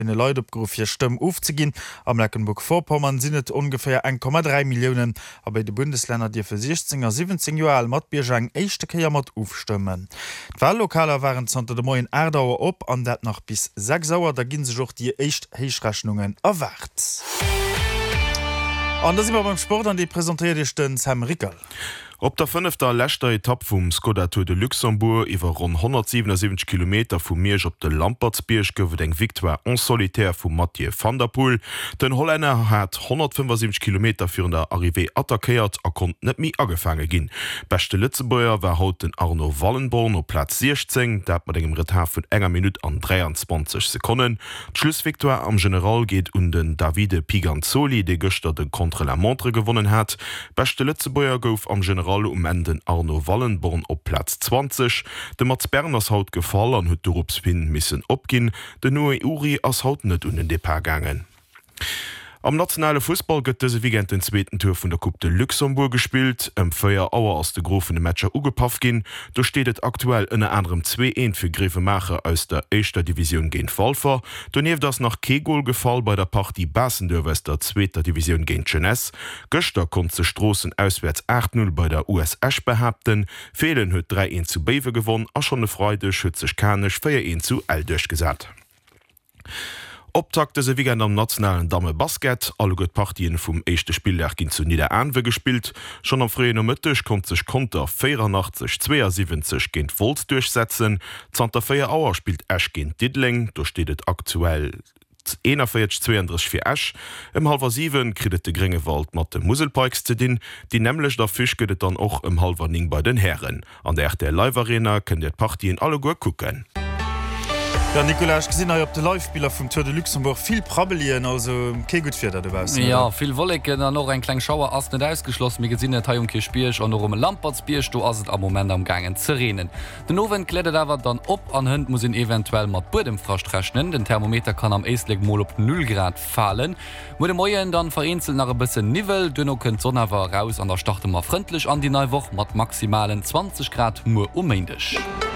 Wenn Leute opgerufen hier Stimmen aufzugehen. Am Mecklenburg-Vorpommern sind es ungefähr 1,3 Millionen, aber bei den Bundesländern, die für 16 oder 17 Jahre Matbiergang echte Kehr mat aufstimmen. Die Wahllokaler waren unter dem Moin Erdauer op an dat noch bis 6 Uhr, da gehen sich auch die echt Heichrechnungen erwartet. Und da sind wir beim Sport an die präsentiert den Sam Rickel. Op der 5. letzter Etappe vom Skoda Tour de Luxembourg iwwer rund 177 km vum Meersch op de Lampertsbiersch goufet eng Victoire en solitaire vum Mathieu van der Poel. Den Holländer hat 175 km für der Arrivée attackiert kon net mi agefangen ginn. Beste Lützebäuer war haut den Arno Wallenborn op Platz 16, dat mat engem Retard vun enger Minute an 23 Sekunden. Schlussviktoire am General geht den Davide Piganzoli, de Göster den Contre la Montre gewonnen hat. Beste Lützebäuer gouf am General den Arno Wallenborn op Platz 20. De Mats Berners haut gefallen an huet Europspin missen opgin, de noe Uri ass haut net den Depart gangen. Am nationale Fußball gëtt dese Weekend den zweiten Tour vun der Coupe de Luxembourg gespielt. Féier Auer ass de Grofen de Matscher ugepaff gin. Do steet et aktuell ënne anderem 2-1 fir Grefemacher aus der 1. Division géint Falfer. Doneef das nach Kegol gefall bei der Partie Bassendurwes der 2. Division géint Jeunesse. Göster kon ze Strossen auswärts 8-0 bei der USH behaupten. Fehlen huet 3-1 zu Bewe gewonnen, a schon de Freude schützech Kanech 4-1 zu Eldech gesat. Optakt se Weekend am nationalen Dame Basket, alle gut Partien vum echte Spielwerk gin zu Niederanwe gespielt. Schon am freien Mittag kon sich Konter 84-72 gegen Volt durchsetzen. Zter 4 Auer spielt Ash gegen Didling, da steht aktuell 41-32 für Ash. Im halber 7 kriegt de Gringewald mat dem Muselpikes zu din, die nämlich der Fisch geht dann auch im halber 9 bei den Herren. An der RTL Live Arena können die Partien alle gut gucken. Ja, Nikolaus, gesehen op de Livespieler vom Tour de Luxembourg viel Prabelien, also gut für dat was. Ja, viel Wollecken noch ein klein Schauer ass net ausgeschlossen, mir gesinn Tajunkirchbiersch an um Lampertsbiersch, du ass am Moment am gangen zerrenen. Den Nowen klettet awer dann op an Hünd muss eventuell mat Bodem frastrechnen. Den Thermometer kann am Eestleg mal op 0 Grad fallen. Mo de Moien dann vereinzelt nach bisschen Nivel, dünno könnt Sonnewer raus an der Starte mal freundlich an die neue Woche mat maximalen 20 Grad nur ummendisch.